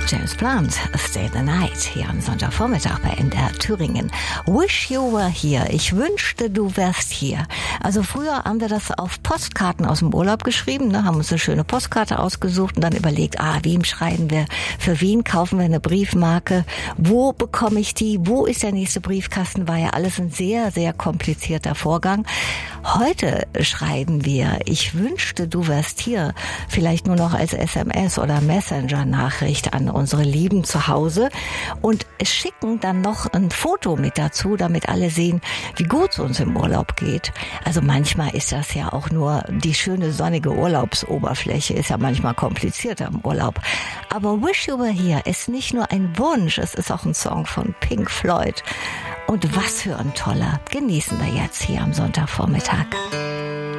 James Blunt, Stay the Night, hier am Sonntagvormittag bei MDR Thüringen. Wish you were here. Ich wünschte, du wärst hier. Also früher haben wir das auf Postkarten aus dem Urlaub geschrieben, ne, haben uns eine schöne Postkarte ausgesucht und dann überlegt, wem schreiben wir, für wen kaufen wir eine Briefmarke, wo bekomme ich die, wo ist der nächste Briefkasten, war ja alles ein sehr, sehr komplizierter Vorgang. Heute schreiben wir, ich wünschte, du wärst hier, vielleicht nur noch als SMS oder Messenger-Nachricht an unsere Lieben zu Hause und schicken dann noch ein Foto mit dazu, damit alle sehen, wie gut es uns im Urlaub geht. Also manchmal ist das ja auch nur die schöne sonnige Urlaubsoberfläche, ist ja manchmal komplizierter im Urlaub. Aber Wish You Were Here ist nicht nur ein Wunsch, es ist auch ein Song von Pink Floyd. Und was für ein toller. Genießen wir jetzt hier am Sonntagvormittag.